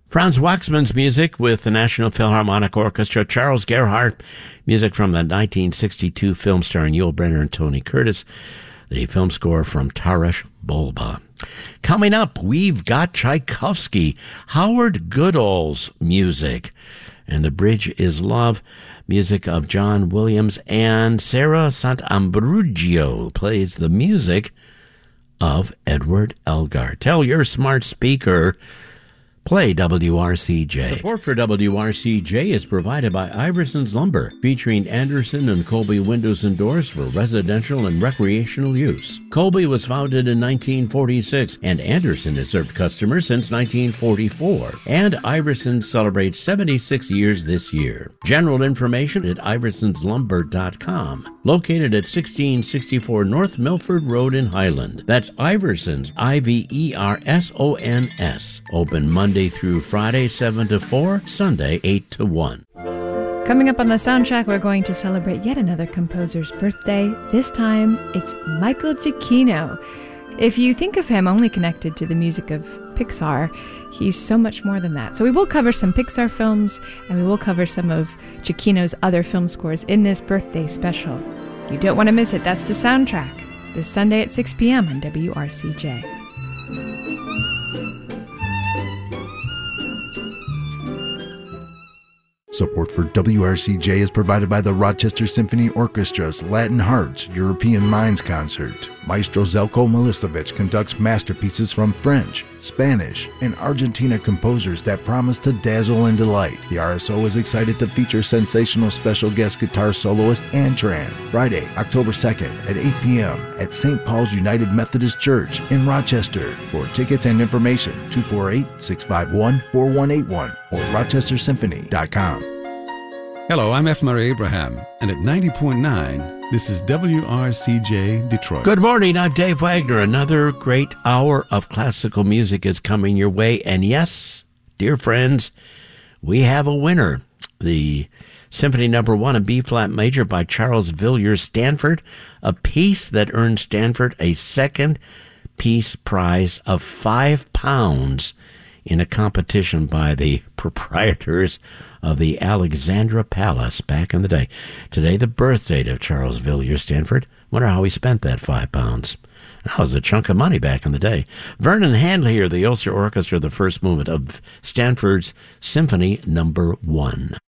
Franz Waxman's music with the National Philharmonic Orchestra. Charles Gerhardt, music from the 1962 film starring Yul Brynner and Tony Curtis. The film score from Taras Bulba. Coming up, we've got Tchaikovsky, Howard Goodall's music. And The Bridge is Love, music of John Williams. And Sarah Sant'Ambrogio plays the music of Edward Elgar. Tell your smart speaker, play WRCJ. Support for WRCJ is provided by Iverson's Lumber, featuring Anderson and Colby windows and doors for residential and recreational use. Colby was founded in 1946, and Anderson has served customers since 1944. And Iverson celebrates 76 years this year. General information at iversonslumber.com. Located at 1664 North Milford Road in Highland. That's Iverson's, Iversons. Open Monday through Friday, 7 to 4, Sunday, 8 to 1. Coming up on the soundtrack, we're going to celebrate yet another composer's birthday. This time, it's Michael Giacchino. If you think of him only connected to the music of Pixar, he's so much more than that. So we will cover some Pixar films, and we will cover some of Giacchino's other film scores in this birthday special. You don't want to miss it. That's the soundtrack. This Sunday at 6 p.m. on WRCJ. Support for WRCJ is provided by the Rochester Symphony Orchestra's Latin Hearts European Minds Concert. Maestro Zelko Milicevic conducts masterpieces from French, Spanish, and Argentina composers that promise to dazzle and delight. The RSO is excited to feature sensational special guest guitar soloist Antran, Friday, October 2nd at 8 p.m. at St. Paul's United Methodist Church in Rochester. For tickets and information, 248-651-4181 or rochestersymphony.com. Hello, I'm F. Murray Abraham, and at 90.9, this is WRCJ Detroit. Good morning, I'm Dave Wagner. Another great hour of classical music is coming your way. And yes, dear friends, we have a winner. The Symphony No. 1 in B-flat major by Charles Villiers Stanford, a piece that earned Stanford a second piece prize of £5 in a competition by the proprietors of the Alexandra Palace back in the day. Today, the birth date of Charles Villiers Stanford. Wonder how he spent that £5. That was a chunk of money back in the day. Vernon Handley, the Ulster Orchestra, the first movement of Stanford's Symphony No. 1.